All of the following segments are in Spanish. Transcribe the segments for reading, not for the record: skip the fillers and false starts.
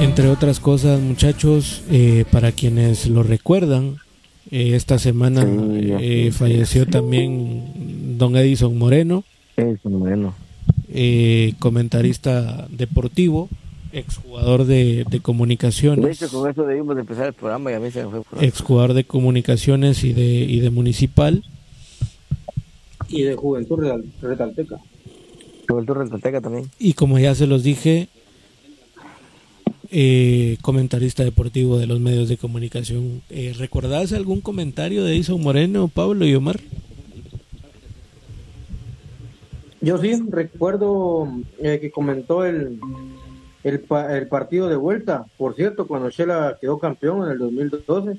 Entre otras cosas, muchachos, para quienes lo recuerdan, esta semana falleció también don Edison Moreno, comentarista deportivo, exjugador de comunicaciones. De hecho, con eso debimos de empezar el programa y a mí se me fue el programa. Exjugador de comunicaciones y de Municipal. Y de Juventud Retalteca. Juventud Retalteca también. Y como ya se los dije, comentarista deportivo de los medios de comunicación. ¿Recordás algún comentario de Edison Moreno, Pablo y Omar? Yo sí recuerdo que comentó el partido de vuelta. Por cierto, cuando Shela quedó campeón en el 2012,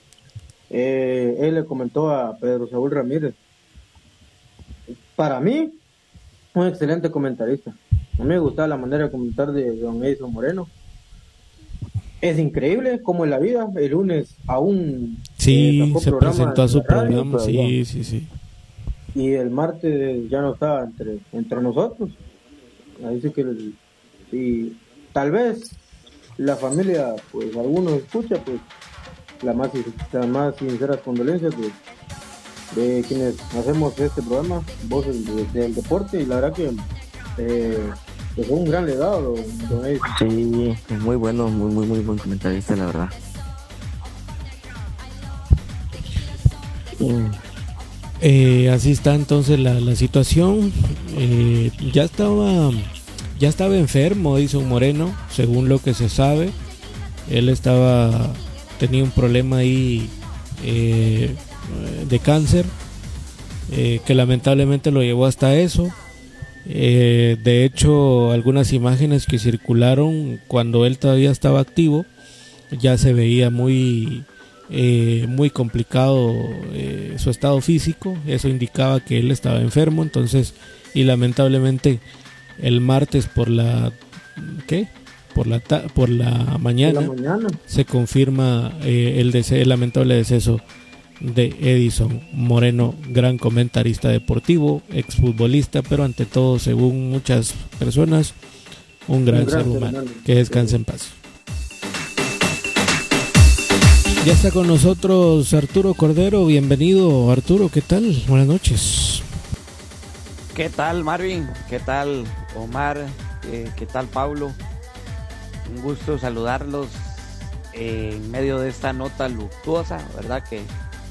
él le comentó a Pedro Saúl Ramírez: para mí, un excelente comentarista. A mí me gustaba la manera de comentar de don Edison Moreno. Es increíble cómo en la vida, el lunes aún se presentó a su programa, sí. Y el martes ya no estaba entre nosotros. Así que y tal vez la familia, pues algunos escucha, pues las más sinceras condolencias de quienes hacemos este programa, Voces del Deporte, y la verdad que fue un gran legado, don Edison. Sí, muy bueno, muy buen comentarista, la verdad. Así está entonces la situación. Ya estaba enfermo, dice un Moreno, según lo que se sabe. Él tenía un problema ahí de cáncer, que lamentablemente lo llevó hasta eso. De hecho, algunas imágenes que circularon cuando él todavía estaba activo, ya se veía muy complicado su estado físico. Eso indicaba que él estaba enfermo. Entonces, y lamentablemente el martes por la mañana se confirma el lamentable deceso de Edison Moreno, gran comentarista deportivo, exfutbolista, pero ante todo, según muchas personas, un gran ser humano. Que descanse en paz. Ya está con nosotros Arturo Cordero. Bienvenido, Arturo. ¿Qué tal? Buenas noches. ¿Qué tal, Marvin? ¿Qué tal, Omar? ¿Qué tal, Pablo? Un gusto saludarlos en medio de esta nota luctuosa, ¿verdad? Que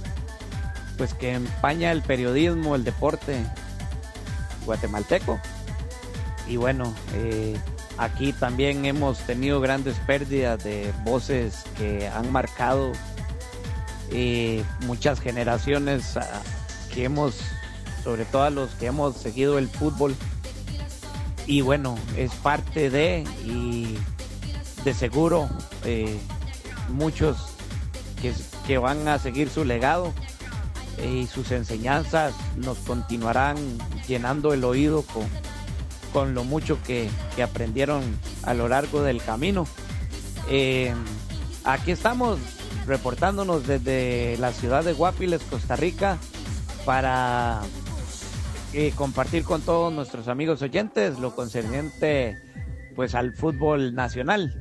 empaña el periodismo, el deporte guatemalteco. Y bueno, aquí también hemos tenido grandes pérdidas de voces que han marcado muchas generaciones sobre todo a los que hemos seguido el fútbol. Y bueno, es parte y de seguro muchos que van a seguir su legado y sus enseñanzas nos continuarán llenando el oído con lo mucho que aprendieron a lo largo del camino. Aquí estamos reportándonos desde la ciudad de Guapiles, Costa Rica, para compartir con todos nuestros amigos oyentes lo concerniente pues al fútbol nacional.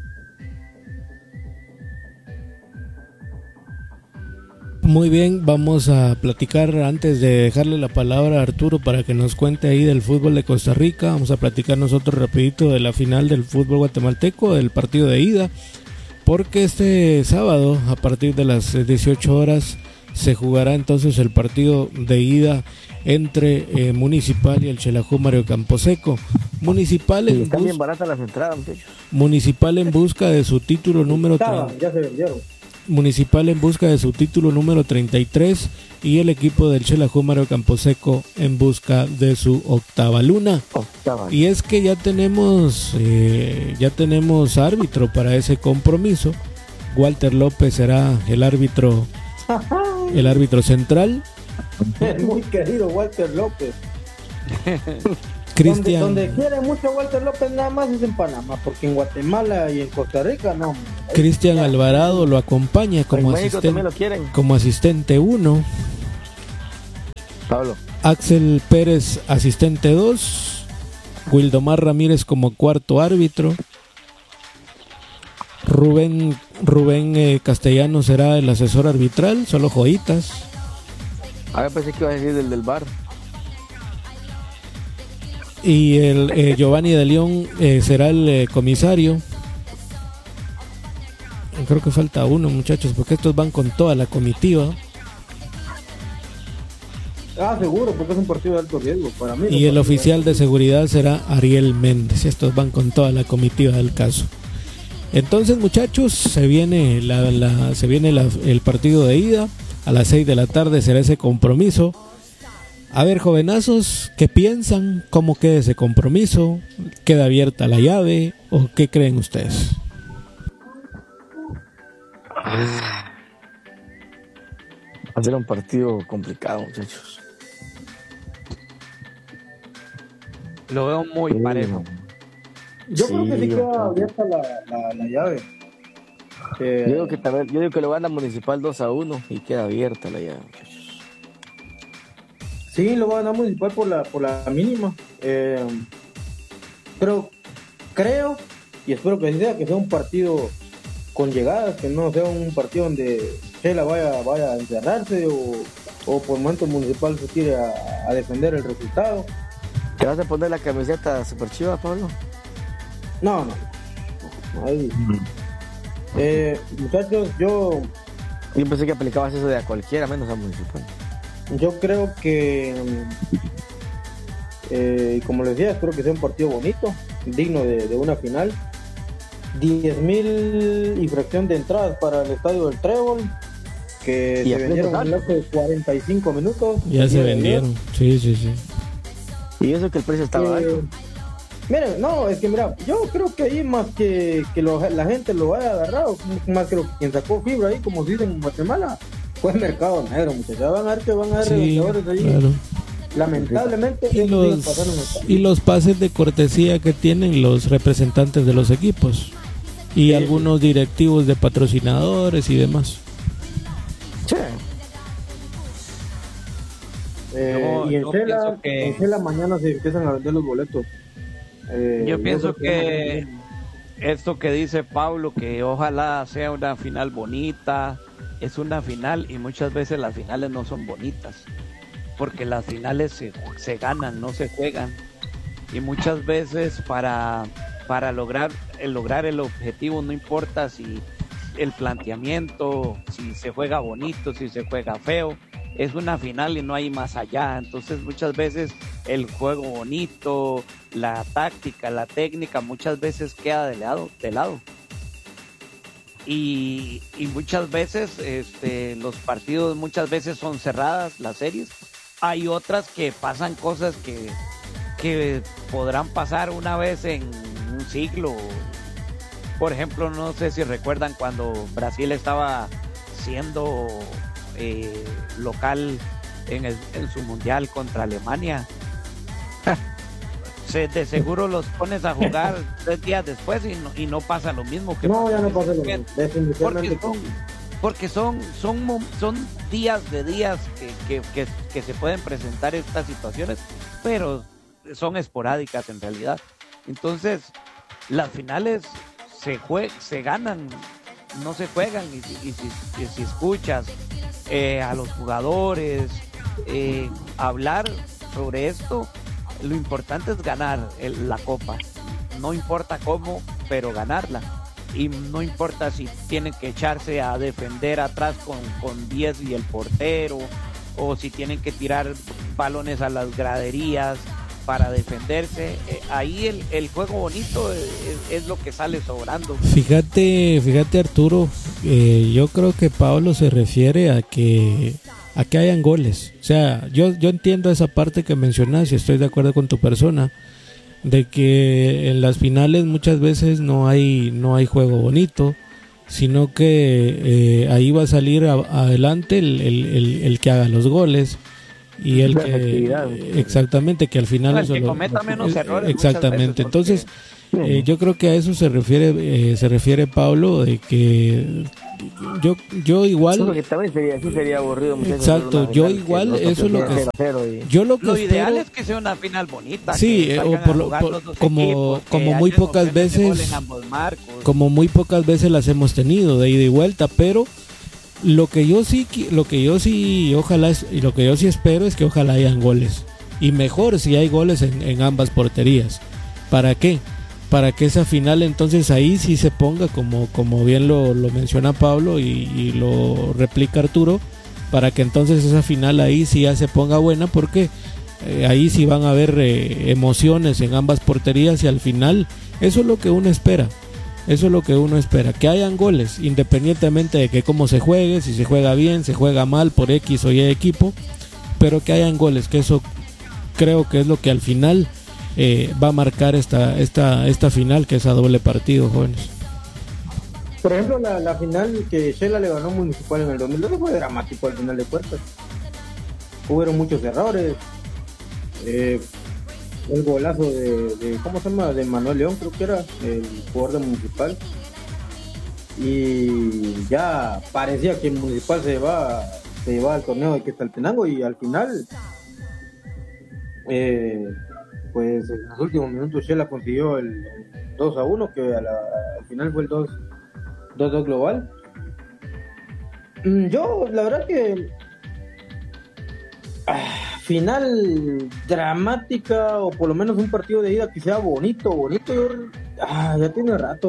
Muy bien, vamos a platicar antes de dejarle la palabra a Arturo para que nos cuente ahí del fútbol de Costa Rica. Vamos a platicar nosotros rapidito de la final del fútbol guatemalteco, del partido de ida, porque este sábado a partir de las 18 horas se jugará entonces el partido de ida entre Municipal y el Xelajú Mario Camposeco. Municipal están bien baratas las entradas, muchachos. Municipal en busca de su título número 30. Ya se vendieron. Municipal en busca de su título número 33 y el equipo del Xelajú Mario Camposeco en busca de su octava luna. Y es que ya tenemos árbitro para ese compromiso. Walter López será el árbitro central. Muy querido Walter López. Cristian, donde quiere mucho Walter López nada más es en Panamá, porque en Guatemala y en Costa Rica no. Cristian Alvarado lo acompaña como asistente 1. Pablo. Axel Pérez, asistente 2. Wildomar Ramírez como cuarto árbitro. Rubén Castellano será el asesor arbitral, solo joyitas. A ver, pensé que iba a decir del VAR. Y el Giovanni de León será el comisario. Creo que falta uno, muchachos, porque estos van con toda la comitiva. Seguro, porque es un partido de alto riesgo para mí. Y el oficial de seguridad será Ariel Méndez. Estos van con toda la comitiva del caso. Entonces, muchachos, se viene el partido de ida. A las 6 de la tarde será ese compromiso. A ver, jovenazos, ¿qué piensan? ¿Cómo queda ese compromiso? ¿Queda abierta la llave? ¿O qué creen ustedes? Va a ser un partido complicado, muchachos. Lo veo muy parejo. Yo creo que sí queda abierta la llave. Yo digo que lo gana Municipal 2-1 y queda abierta la llave, muchachos. Sí, lo va a ganar Municipal por la mínima. Pero creo y espero que sea un partido con llegadas, que no sea un partido donde Chela vaya a encerrarse o por momento Municipal se tire a defender el resultado. ¿Te vas a poner la camiseta super chiva, Pablo? No. Ahí. Muchachos, yo pensé que aplicabas eso de a cualquiera, menos a Municipal. Yo creo que, como les decía, espero que sea un partido bonito, digno de una final. 10,000 y fracción de entradas para el estadio del Trébol, que se vendieron en hace 45 minutos. Ya se vendieron, sí. Y eso que el precio estaba alto. Mira, yo creo que ahí más que la gente lo haya agarrado, más que quien sacó fibra ahí, como se dice en Guatemala, fue mercado negro, muchachos. Van a ver que van a haber revendedores ahí. Claro. Lamentablemente. Y los pases de cortesía que tienen los representantes de los equipos. Y algunos directivos de patrocinadores y demás. Sí. Y en Chela mañana se empiezan a vender los boletos. Yo pienso que esto que dice Pablo, que ojalá sea una final bonita, es una final y muchas veces las finales no son bonitas, porque las finales se ganan, no se juegan. Y muchas veces para lograr el objetivo, no importa si el planteamiento, si se juega bonito, si se juega feo, es una final y no hay más allá. Entonces muchas veces el juego bonito, la táctica, la técnica muchas veces queda de lado. Y muchas veces los partidos muchas veces son cerradas, las series. Hay otras que pasan cosas que podrán pasar una vez en un siglo. Por ejemplo, no sé si recuerdan cuando Brasil estaba siendo local en su mundial contra Alemania. De seguro los pones a jugar 3 días después y no pasa lo mismo que ya no pasa lo mismo, definitivamente. Porque son días que se pueden presentar estas situaciones, pero son esporádicas en realidad. Entonces las finales se ganan, no se juegan. Y si escuchas a los jugadores hablar sobre esto, lo importante es ganar la copa, no importa cómo, pero ganarla. Y no importa si tienen que echarse a defender atrás con 10 y el portero, o si tienen que tirar balones a las graderías para defenderse. Ahí el juego bonito es lo que sale sobrando. Fíjate Arturo, yo creo que Pablo se refiere a que hayan goles. O sea, yo entiendo esa parte que mencionas y estoy de acuerdo con tu persona, de que en las finales muchas veces no hay juego bonito, sino que ahí va a salir adelante el que haga los goles y que exactamente, que al final el que cometa menos errores. Exactamente. Entonces Yo creo que a eso se refiere Pablo, de que yo igual. Porque también sería aburrido. Exacto, yo igual, eso es lo que. Lo ideal es que sea una final bonita. Sí, como muy pocas veces. Como muy pocas veces las hemos tenido de ida y vuelta, pero lo que yo sí espero es que ojalá hayan goles. Y mejor si hay goles en ambas porterías. ¿Para qué? Para que esa final entonces ahí sí se ponga como bien lo menciona Pablo y lo replica Arturo, para que entonces esa final ahí sí ya se ponga buena, porque ahí sí van a haber emociones en ambas porterías, y al final eso es lo que uno espera. Que hayan goles, independientemente de que cómo se juegue, si se juega bien, se juega mal por X o Y equipo, pero que hayan goles, que eso creo que es lo que al final va a marcar esta final, que es a doble partido, jóvenes. Por ejemplo, la final que Shela le ganó Municipal en el 2012 fue dramático al final de cuentas. Hubieron muchos errores. El golazo de ¿cómo se llama? De Manuel León, creo que era el jugador de Municipal. Y ya parecía que Municipal se llevaba al torneo de Quetzaltenango, y al final pues en los últimos minutos Shela consiguió el 2-1, que al final fue el 2-2 global. Yo, la verdad que final dramática, o por lo menos un partido de ida que sea bonito, ya tiene rato.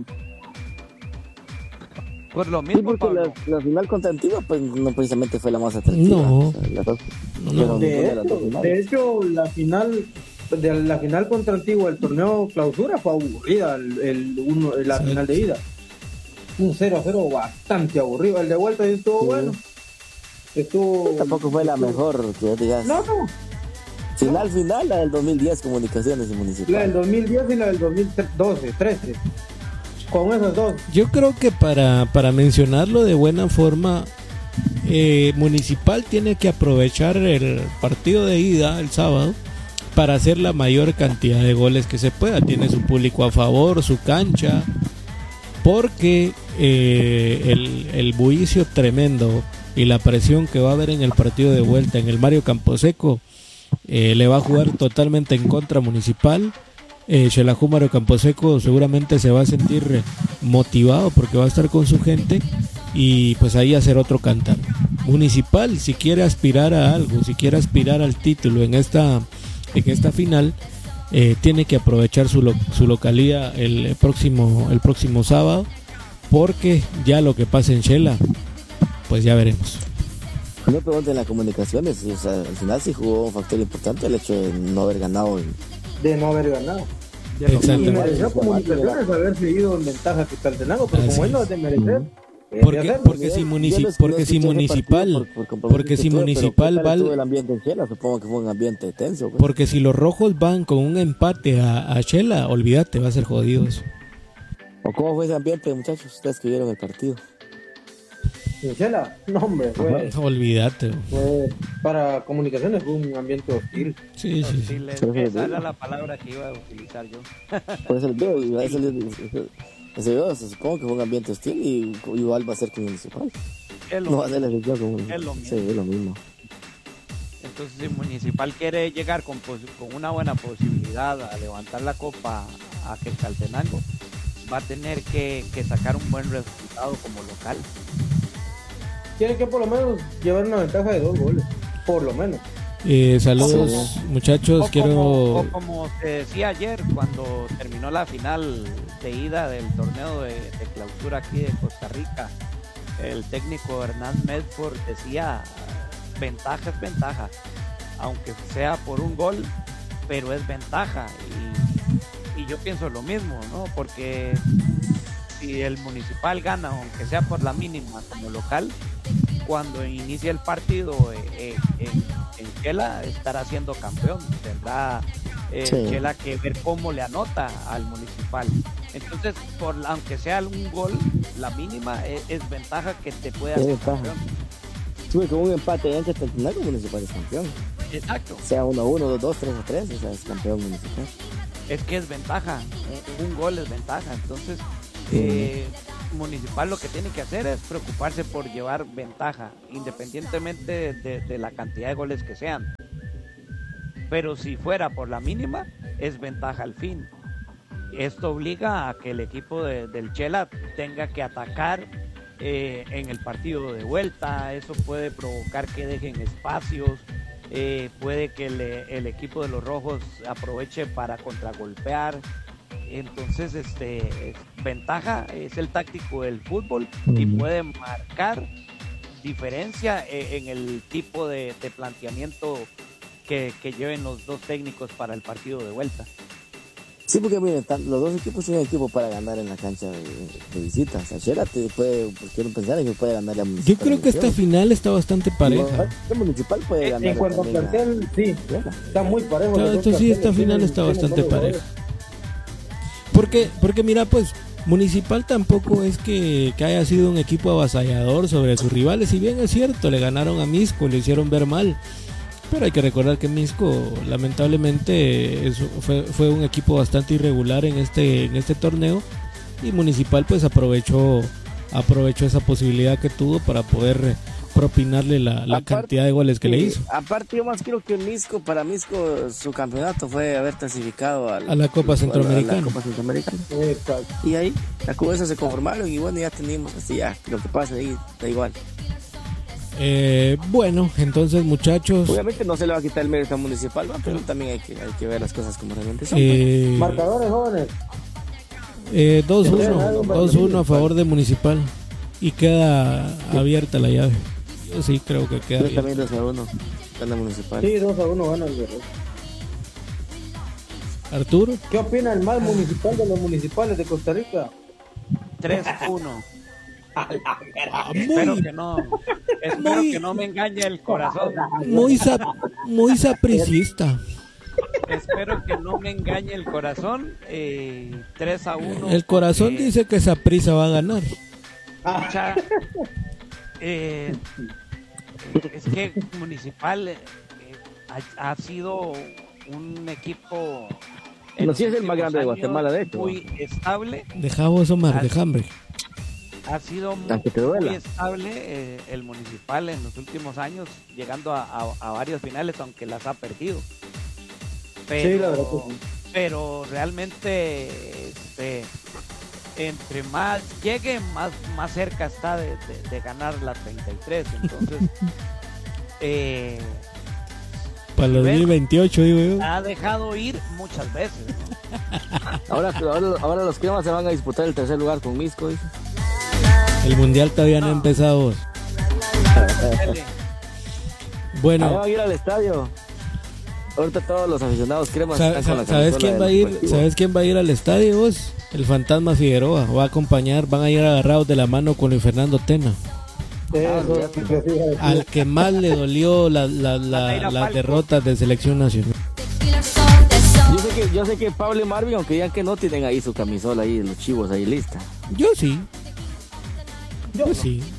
Por lo mismo, sí, porque la final contra Antigua pues no precisamente fue la más atractiva. No. De hecho, la final contra Antigua, el torneo clausura, fue aburrida. La final de ida, un 0-0 bastante aburrido. El de vuelta estuvo bueno. Tampoco fue la mejor, que digas. No. Final, la del 2010, Comunicaciones y Municipal. La del 2010 y la del 2012, 13. Con esos dos. Yo creo que para mencionarlo de buena forma, Municipal tiene que aprovechar el partido de ida el sábado para hacer la mayor cantidad de goles que se pueda. Tiene su público a favor, su cancha, porque el bullicio tremendo y la presión que va a haber en el partido de vuelta en el Mario Camposeco le va a jugar totalmente en contra Municipal. Xelajú Mario Camposeco seguramente se va a sentir motivado porque va a estar con su gente, y pues ahí hacer otro cantar. Municipal, si quiere aspirar a algo, si quiere aspirar al título en esta final, tiene que aprovechar su localía el próximo sábado, porque ya lo que pasa en Shela, pues ya veremos. No pregunten las Comunicaciones, o sea, al final sí jugó un factor importante el hecho de no haber ganado. Exactamente. Y mereció Comunicaciones haber seguido en ventaja que Quetzaltenango, pero como él no es de merecer. Porque si Municipal va el ambiente en Shela, supongo que fue un ambiente tenso. Pues. Porque si los rojos van con un empate a Shela, olvídate, va a ser jodido eso. ¿O cómo fue ese ambiente, muchachos? Ustedes que vieron el partido. ¿En Shela? No, hombre, olvídate. Para Comunicaciones fue un ambiente hostil. Sí. Esa era la palabra que iba a utilizar yo. Por eso supongo que fue un ambiente hostil, y igual va a ser con Municipal. No va a ser la elección con Municipal. Es lo mismo. Entonces, si Municipal quiere llegar con una buena posibilidad a levantar la copa a Quetzaltenango, va a tener que sacar un buen resultado como local. Tiene que por lo menos llevar una ventaja de 2 goles, por lo menos. Saludos, muchachos. Como te decía ayer, cuando terminó la final de ida del torneo de clausura aquí de Costa Rica, el técnico Hernán Medford decía: ventaja es ventaja, aunque sea por un gol, pero es ventaja. Y yo pienso lo mismo, ¿no? Porque si el Municipal gana, aunque sea por la mínima como local, cuando inicie el partido en Shela estará siendo campeón. Tendrá Shela que ver cómo le anota al Municipal. Entonces, aunque sea un gol, la mínima es ventaja que te puede hacer campeón. Tuve con un empate en Quetzaltenango, Municipal es campeón. Exacto. Sea 1-1, 2-2, 3-3, o sea, es campeón Municipal. es que es ventaja, un gol es ventaja. Entonces Municipal lo que tiene que hacer es preocuparse por llevar ventaja, independientemente de la cantidad de goles que sean. Pero si fuera por la mínima, es ventaja al fin. Esto obliga a que el equipo del Chela tenga que atacar en el partido de vuelta. Eso puede provocar que dejen espacios, puede que el equipo de los rojos aproveche para contragolpear. Entonces ventaja es el táctico del fútbol y puede marcar diferencia en el tipo de planteamiento que lleven los dos técnicos para el partido de vuelta. Sí, porque miren, los dos equipos son un equipo para ganar en la cancha de visitas. Chela te puede, quiero pensar que puede ganar la Municipal. Yo creo que esta final está bastante pareja. El Municipal puede ganar. En cuanto a plantel, sí, está muy parejo. Esta final está bastante pareja. Porque mira, pues Municipal tampoco es que haya sido un equipo avasallador sobre sus rivales. Si bien es cierto, le ganaron a Misco, le hicieron ver mal. Pero hay que recordar que Misco lamentablemente fue un equipo bastante irregular en este torneo, y Municipal pues aprovechó esa posibilidad que tuvo para poder propinarle la cantidad de goles que le hizo. Aparte, yo más quiero que para Misco su campeonato fue haber clasificado a la Copa Centroamericana. Y ahí las cubas se conformaron y bueno, ya tenemos así, ya lo que pasa ahí da igual. Bueno, entonces muchachos, obviamente no se le va a quitar el mérito a Municipal, ¿no? Pero también hay que ver las cosas como realmente son. Marcadores, jóvenes. 2-1 a favor de Municipal y queda abierta la llave. Yo sí creo que queda abierta. También 2-1 gana Municipal. Sí, 2-1 gana el Guerrero. Arturo, ¿qué opina el mal Municipal de los municipales de Costa Rica? 3-1. Espero que no me engañe el corazón. Muy sapricista. Espero que no me engañe el corazón. 3-1. El corazón dice que Saprissa va a ganar. Es que Municipal ha sido un equipo. No, sí es el más grande de Guatemala, de hecho. Muy estable. Deja vos, Omar, deja hambre. Ha sido muy estable el Municipal en los últimos años, llegando a varias finales, aunque las ha perdido. Pero, sí, la verdad que sí. Pero realmente entre más llegue, más cerca está de ganar la 33. Entonces para el 2028, digo yo. Ha dejado ir muchas veces, ¿no? Ahora los cremas se van a disputar el tercer lugar con Misco, dice. El mundial todavía no ha empezado. Bueno, vamos a ir al estadio. Ahorita todos los aficionados cremas están con la ¿sabes quién va a ir? ¿Sabes quién va a ir al estadio, vos? El Fantasma Figueroa va a acompañar, van a ir agarrados de la mano con Luis Fernando Tena. Al que más le dolió las derrotas de selección nacional. Yo sé que Pablo y Marvin, aunque digan que no, tienen ahí su camisola ahí, los chivos ahí lista. Yo sí. Sí.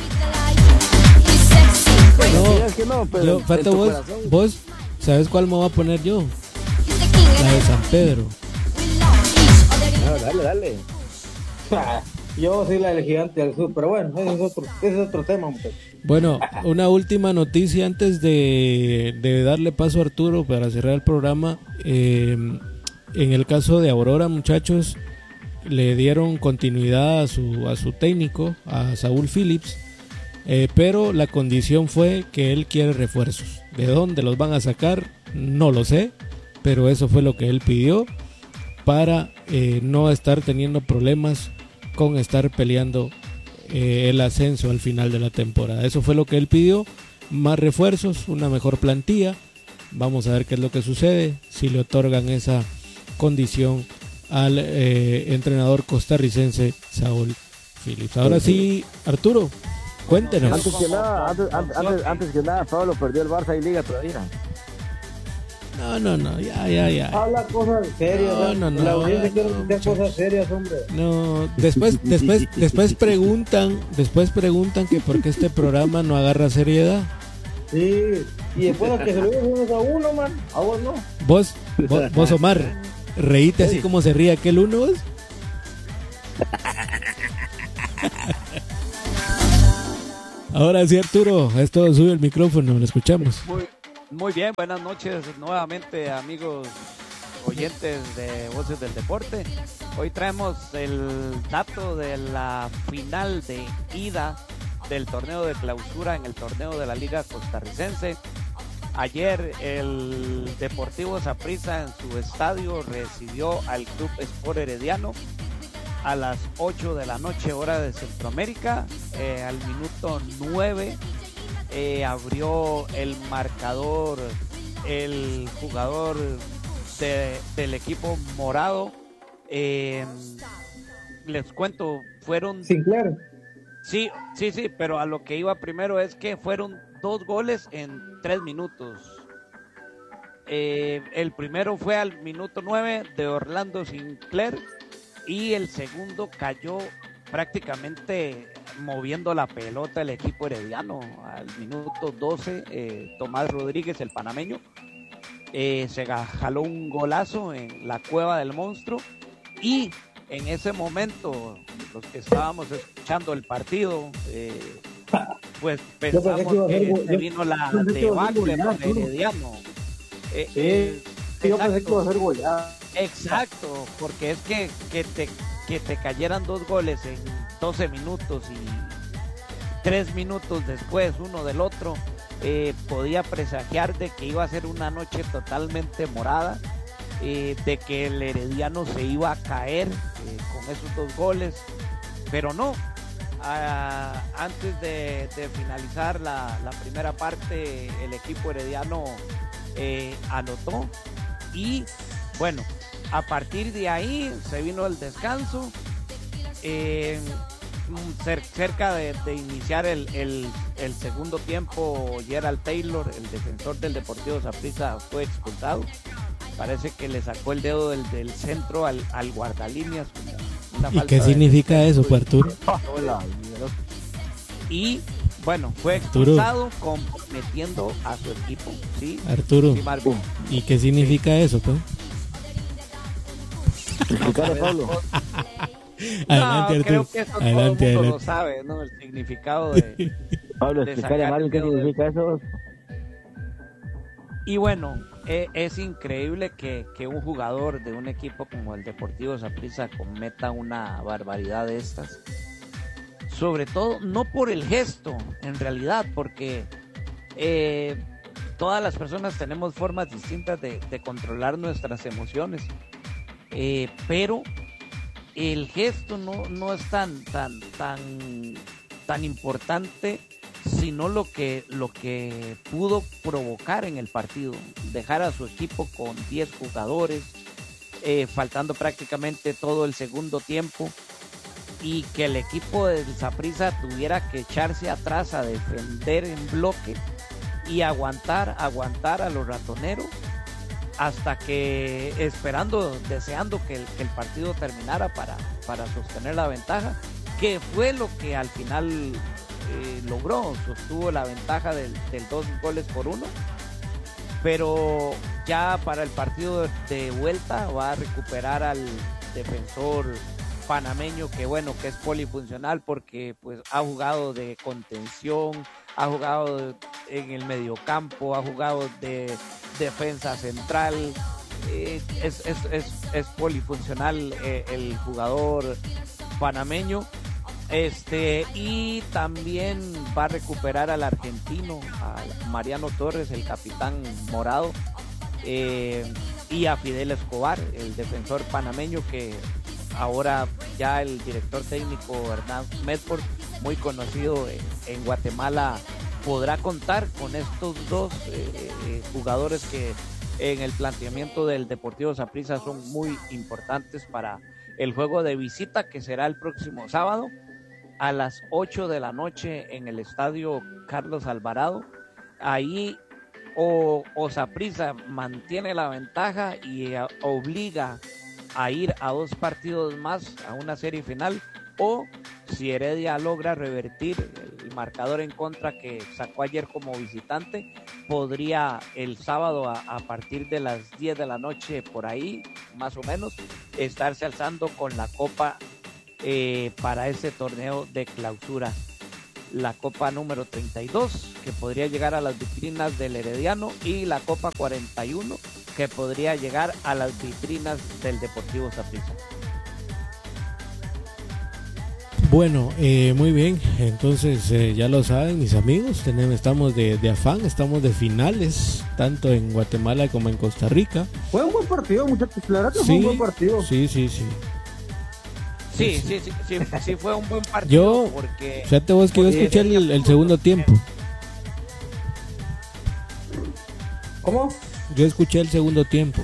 No, falta vos, ¿sabes cuál me voy a poner yo? La de San Pedro. Dale. Yo soy la del Gigante del Sur, pero bueno, ese es otro tema. Muchachos. Bueno, una última noticia antes de darle paso a Arturo para cerrar el programa. En el caso de Aurora, muchachos, le dieron continuidad a su técnico, a Saúl Phillips, pero la condición fue que él quiere refuerzos. ¿De dónde los van a sacar? No lo sé, pero eso fue lo que él pidió para no estar teniendo problemas con estar peleando el ascenso al final de la temporada. Eso fue lo que él pidió, más refuerzos, una mejor plantilla. Vamos a ver qué es lo que sucede, si le otorgan esa condición al entrenador costarricense Saúl Phillips. Ahora sí, Arturo, cuéntenos. Antes que nada, Pablo perdió el Barça y Liga todavía. No, ya. Habla cosas serias. No. La audiencia quiere escuchar cosas serias, hombre. No, después preguntan que por qué este programa no agarra seriedad. Sí, y después que se lo digan unos a uno, man. A vos no. Vos Omar, Reíte así como se ríe aquel uno. Ahora sí, Arturo, esto sube el micrófono, lo escuchamos. Muy bien, buenas noches nuevamente, amigos oyentes de Voces del Deporte. Hoy traemos el dato de la final de ida del torneo de clausura en el torneo de la Liga Costarricense. Ayer el Deportivo Saprissa en su estadio recibió al Club Sport Herediano a las 8 de la noche, hora de Centroamérica. Al minuto 9 abrió el marcador el jugador del equipo morado. Les cuento, fueron... Sinclair. Sí, pero a lo que iba primero es que fueron 2 goles en 3 minutos. El primero fue al minuto 9 de Orlando Sinclair y el segundo cayó prácticamente moviendo la pelota el equipo herediano. Al minuto 12, Tomás Rodríguez, el panameño, se jaló un golazo en la cueva del monstruo, y en ese momento los que estábamos escuchando el partido pues pensamos que se vino la debacle de Herediano. Yo pensé que iba a ser goleada. Exacto, porque es que te cayeran 2 goles en 12 minutos y 3 minutos después uno del otro, podía presagiar de que iba a ser una noche totalmente morada, de que el Herediano se iba a caer con esos 2 goles, pero no. Antes de finalizar la primera parte, el equipo herediano anotó, y bueno, a partir de ahí se vino el descanso. Cerca de iniciar el segundo tiempo, Gerald Taylor, el defensor del Deportivo Saprissa, fue expulsado. Parece que le sacó el dedo del centro al guardalíneas. ¿Y qué significa eso, Arturo? Y bueno, fue expulsado comprometiendo a su equipo. ¿Sí? Arturo, sí, ¿y qué significa eso, pues? Explícale, Pablo. Adelante, Arturo. Creo que eso adelante, todo el mundo adelante. lo sabe, ¿no? El significado de... Pablo, explícale a Mario qué significa eso. Y bueno, es increíble que un jugador de un equipo como el Deportivo Saprissa cometa una barbaridad de estas. Sobre todo, no por el gesto, en realidad, porque todas las personas tenemos formas distintas de controlar nuestras emociones. Pero el gesto no es tan importante, sino lo que pudo provocar en el partido. Dejar a su equipo con 10 jugadores, faltando prácticamente todo el segundo tiempo, y que el equipo del Saprissa tuviera que echarse atrás a defender en bloque y aguantar a los ratoneros hasta que, deseando que el partido terminara para sostener la ventaja, que fue lo que al final logró. Sostuvo la ventaja del 2-1, pero ya para el partido de vuelta va a recuperar al defensor panameño, que es polifuncional, porque pues ha jugado de contención, ha jugado en el mediocampo, ha jugado de defensa central. Es polifuncional el jugador panameño. Y también va a recuperar al argentino, a Mariano Torres, el capitán morado, y a Fidel Escobar, el defensor panameño, que ahora ya el director técnico Hernán Medford, muy conocido en Guatemala, podrá contar con estos 2 jugadores que en el planteamiento del Deportivo Saprissa son muy importantes para el juego de visita, que será el próximo sábado a las 8 de la noche en el estadio Carlos Alvarado. Ahí o Saprissa mantiene la ventaja y obliga a ir a 2 partidos más, a una serie final, o si Heredia logra revertir el marcador en contra que sacó ayer como visitante, podría el sábado a partir de las 10 de la noche, por ahí, más o menos, estarse alzando con la copa para ese torneo de clausura. La copa número 32, que podría llegar a las vitrinas del Herediano, y la copa 41, que podría llegar a las vitrinas del Deportivo Saprissa. Bueno, muy bien, entonces ya lo saben mis amigos, estamos de afán, estamos de finales, tanto en Guatemala como en Costa Rica. Fue un buen partido, muchachos, la verdad que fue un buen partido. Sí, fue un buen partido. Porque fíjate vos que yo escuché el segundo tiempo. ¿Cómo? Yo escuché el segundo tiempo.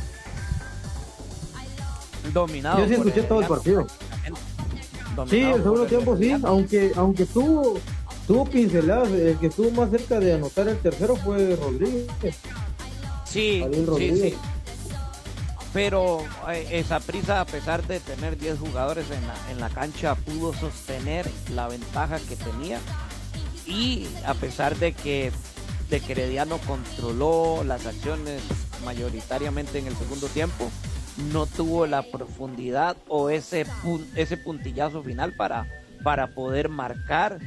Dominado. Yo sí escuché todo el partido. Sí, el segundo tiempo sí, aunque tuvo pinceladas, el que estuvo más cerca de anotar el tercero fue Rodríguez. Sí. Pero Saprissa, a pesar de tener 10 jugadores en la cancha, pudo sostener la ventaja que tenía, y a pesar de que Herediano controló las acciones mayoritariamente en el segundo tiempo, no tuvo la profundidad o ese puntillazo final para poder marcar.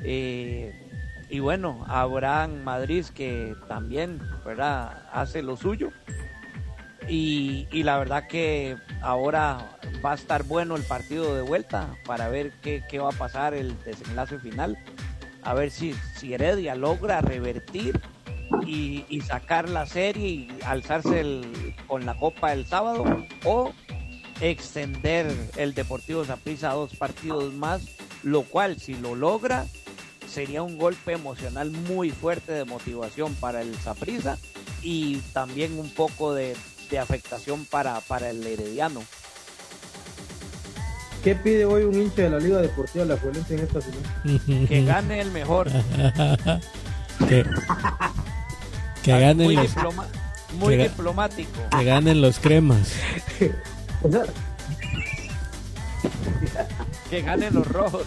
Y bueno, Abraham Madrid, que también, ¿verdad?, hace lo suyo. Y la verdad que ahora va a estar bueno el partido de vuelta para ver qué va a pasar, el desenlace final. A ver si Heredia logra revertir y sacar la serie y alzarse con la copa el sábado, o extender el Deportivo Saprissa a 2 partidos más, lo cual, si lo logra, sería un golpe emocional muy fuerte de motivación para el Saprissa, y también un poco de afectación para el Herediano. ¿Qué pide hoy un hincha de la Liga Deportiva Alajuelense en esta final? Que gane el mejor. Que ganen muy diplomático. Que ganen los cremas. Que ganen los rojos.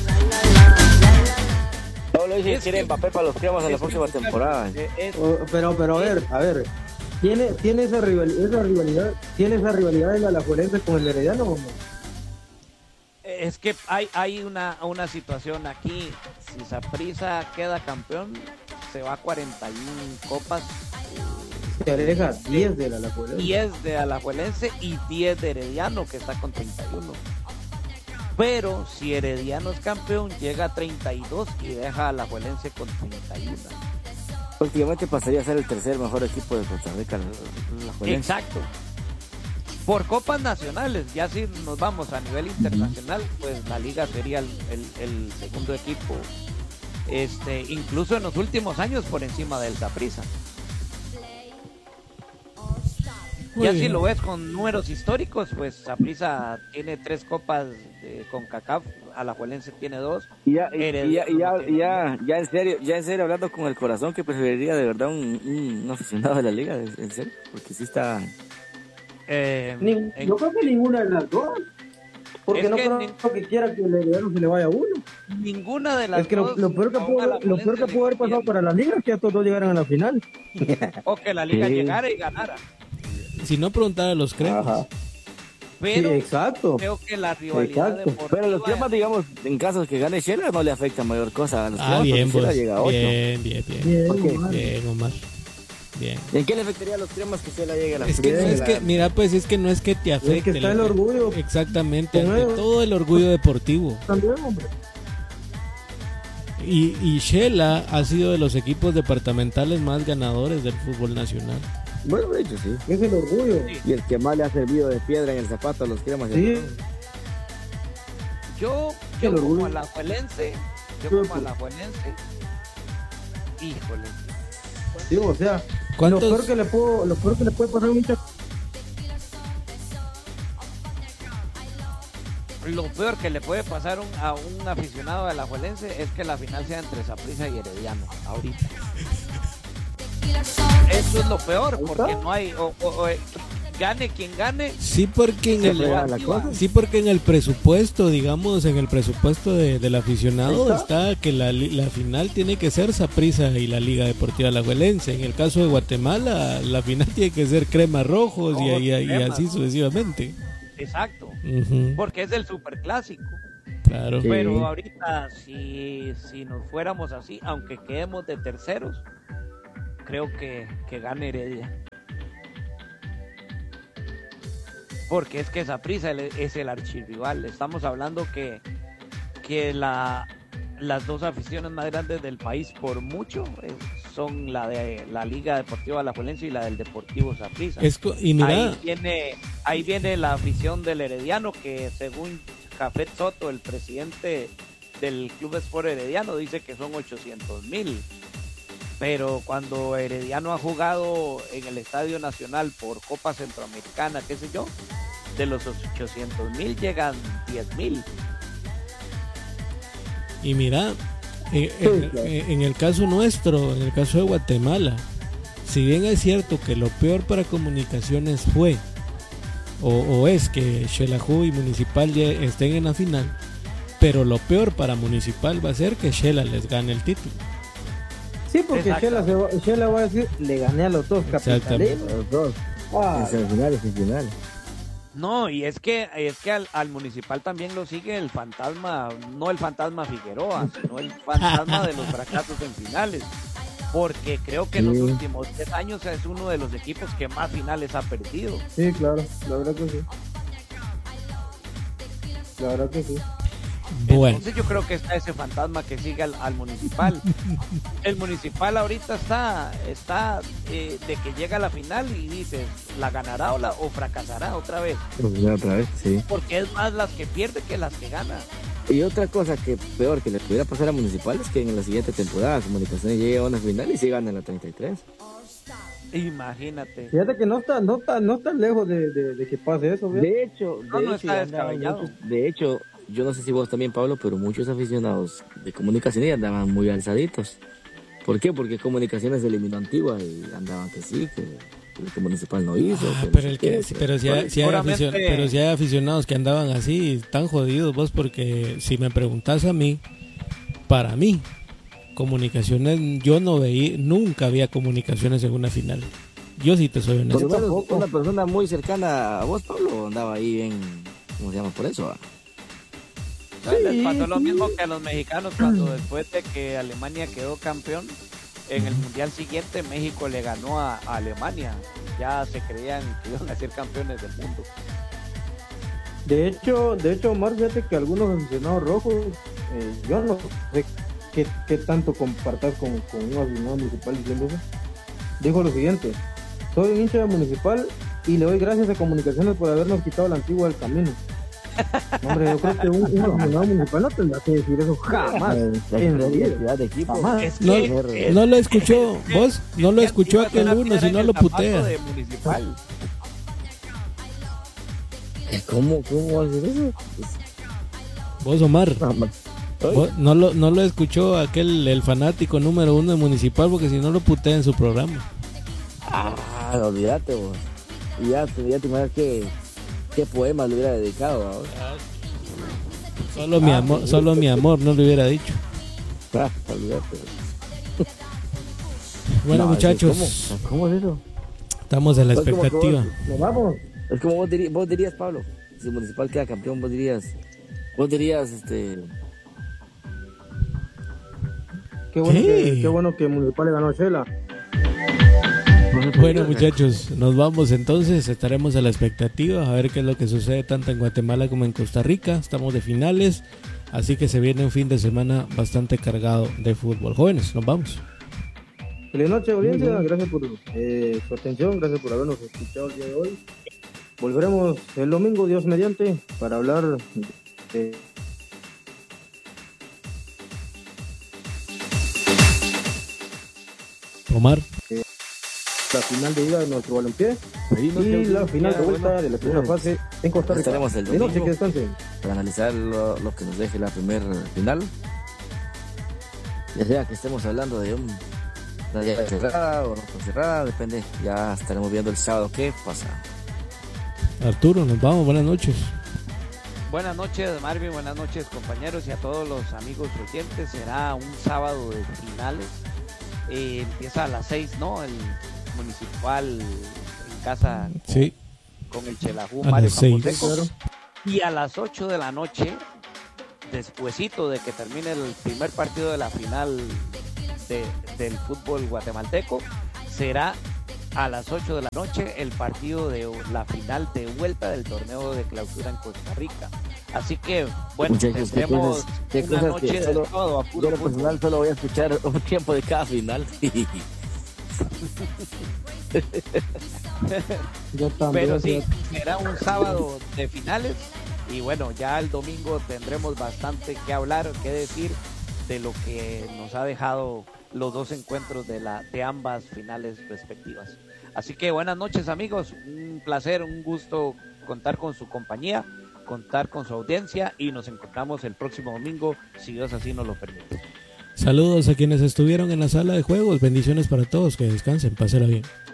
No lo dice, quiere Mbappé para los cremas en la próxima temporada. Pero a ver, ¿tiene esa rivalidad el Alajuelense con el Herediano o no? Es que hay una situación aquí. Si Saprissa queda campeón, se va a 41 copas. Se aleja 10 de Alajuelense. 10 de Alajuelense y 10 de Herediano, que está con 31. Pero si Herediano es campeón, llega a 32 y deja a Alajuelense con 31. Últimamente pasaría a ser el tercer mejor equipo de Costa Rica, Alajuelense. Exacto. Por copas nacionales, ya si nos vamos a nivel internacional, pues la liga sería el segundo equipo, incluso en los últimos años por encima del Saprissa. Ya si lo ves con números históricos, pues Saprissa tiene 3 copas con CONCACAF, Alajuelense tiene 2. Ya en serio, hablando con el corazón, que preferiría de verdad un aficionado de la liga, en serio, porque sí está... yo creo que ninguna de las dos, porque no creo que quiera que el Herediano se le vaya a uno. Ninguna de las dos. Es que dos, lo peor que pudo haber pasado para la liga es que a todos llegaran a la final. O que la liga llegara y ganara. Si no, preguntar a los cremas. Ajá. Pero sí, exacto. Creo que la rivalidad deportiva... Pero los cremas, digamos, en caso que gane Shela, no le afecta mayor cosa a los cremas. Bien, pues, llega a 8. Bien, Omar. Bien. ¿Y en qué le afectaría a los cremas que Shela llegue a la final? Es que no es que te afecte. Es que está el orgullo. Exactamente, ante todo el orgullo deportivo. También, hombre. Y Shela ha sido de los equipos departamentales más ganadores del fútbol nacional. Bueno, de hecho sí. Es el orgullo. Sí. Y el que más le ha servido de piedra en el zapato a los cremas. Sí. Yo como alajuelense, híjole. Sí, o sea, lo peor que le puede pasar a un hincha. Lo peor que le puede pasar a un aficionado de alajuelense es que la final sea entre Saprissa y Herediano ahorita. Eso es lo peor, porque no hay gane quien gane. Sí, porque en el presupuesto, digamos, en el presupuesto del aficionado está que la final tiene que ser Saprissa y la Liga Deportiva Alajuelense. En el caso de Guatemala, la final tiene que ser Cremas Rojos y así sucesivamente. Exacto, Uh-huh. porque es el superclásico. Claro. Sí. Pero ahorita, si nos fuéramos así, aunque quedemos de terceros, creo que gane Heredia. Porque es que Saprissa es el archirrival. Estamos hablando que las dos aficiones más grandes del país, por mucho, son la de la Liga Deportiva Alajuelense y la del Deportivo Saprissa. Y mira, Ahí viene la afición del Herediano, que según Jafet Soto, el presidente del Club Sport Herediano, dice que son 800,000. Pero cuando Herediano ha jugado en el Estadio Nacional por Copa Centroamericana, qué sé yo, de los 800,000 llegan 10,000. y mira, en el caso nuestro, en el caso de Guatemala, si bien es cierto que lo peor para Comunicaciones fue o es que Xelajú y Municipal ya estén en la final, pero lo peor para Municipal va a ser que Xela les gane el título. Sí, porque Shela va a decir, le gané a los dos capitalinos. Los dos. En semifinales. No, y es que al Municipal también lo sigue el fantasma, no el fantasma Figueroa, sino el fantasma de los fracasos en finales. Porque creo que en los últimos 10 años es uno de los equipos que más finales ha perdido. Sí, claro, la verdad que sí. La verdad que sí. Bueno, Entonces yo creo que está ese fantasma que sigue al Municipal. El Municipal ahorita está de que llega a la final y dices, ¿la ganará o fracasará otra vez? Otra vez, sí. Porque es más las que pierde que las que gana. Y otra cosa que peor que le pudiera pasar a Municipal es que en la siguiente temporada Comunicaciones llegue a una final y se gana en la 33. Imagínate. Fíjate que no está lejos de que pase eso, ¿verdad? De hecho, No está descabellado. de hecho, yo no sé si vos también, Pablo, pero muchos aficionados de Comunicaciones andaban muy alzaditos. ¿Por qué? Porque Comunicaciones eliminó a Antigua y andaban que sí, que el Municipal no hizo. pero si hay aficionados que andaban así, tan jodidos vos, porque si me preguntás a mí, para mí, Comunicaciones, yo nunca había Comunicaciones en una final. Yo sí te soy honesto. Por lo menos una persona muy cercana a vos, Pablo, andaba ahí en, ¿cómo se llama? Por eso. Les pasó lo mismo que a los mexicanos cuando después de que Alemania quedó campeón, en el mundial siguiente México le ganó a Alemania. Ya se creían que iban a ser campeones del mundo. De hecho, Omar, fíjate que algunos aficionados rojos, yo no sé qué tanto compartas con un aficionado municipal diciendo eso. Dijo lo siguiente: soy un hincha de Municipal y le doy gracias a Comunicaciones por habernos quitado la Antigua del camino. Hombre, yo creo que un aficionado municipal no tendrá que decir eso jamás. De equipo. Jamás. Es No, que, no lo escuchó, vos, no lo escuchó aquel uno, si no lo putea. De Municipal. ¿Cómo va a decir eso? Vos, Omar, Oye, vos, no lo escuchó el fanático número 1 de Municipal, porque si no lo putea en su programa. olvídate vos. Y ya te imaginas qué poema le hubiera dedicado ahora. Solo mi amor, no lo hubiera dicho. Olvídate. Bueno, No, muchachos, ¿Cómo es eso? estamos a la Pues como expectativa. Nos vamos. Es como vos dirías, Pablo, si Municipal queda campeón, vos dirías, Qué bueno que Municipal le ganó a Shela. Bueno, muchachos, nos vamos entonces, estaremos a la expectativa a ver qué es lo que sucede tanto en Guatemala como en Costa Rica. Estamos de finales, así que se viene un fin de semana bastante cargado de fútbol. Jóvenes, nos vamos. Feliz noche, audiencia. Gracias por su atención, gracias por habernos escuchado el día de hoy. Volveremos el domingo, Dios mediante, para hablar de Omar. la final de ida de nuestro balompié y la final de vuelta de la primera fase en Costa Rica. Estaremos el De noche, domingo que descansen. para analizar lo que nos deje la primera final. Ya sea que estemos hablando de una llave cerrada o no tan cerrada, depende. Ya estaremos viendo el sábado qué pasa. Arturo, nos vamos, buenas noches. Buenas noches, Marvin, buenas noches, compañeros, y a todos los amigos oyentes. Será un sábado de finales. Empieza a las 6, ¿no? El Municipal en casa sí, con el Chelajú a Mario las 6. Camposeco. Y a las 8 de la noche, despuesito de que termine el primer partido de la final del fútbol guatemalteco, será a las 8 de la noche el partido de la final de vuelta del torneo de clausura en Costa Rica. Así que, bueno, Muchachos, tendremos qué una cosas noche que de todo a puro yo en lo fútbol. personal solo voy a escuchar un tiempo de cada final. Yo también. Pero sí, será un sábado de finales y bueno, ya el domingo tendremos bastante que hablar, que decir de lo que nos ha dejado los dos encuentros de ambas finales respectivas. Así que buenas noches, amigos, un placer, un gusto contar con su compañía, contar con su audiencia y nos encontramos el próximo domingo, si Dios así nos lo permite. Saludos a quienes estuvieron en la sala de juegos, bendiciones para todos, que descansen, pásela bien.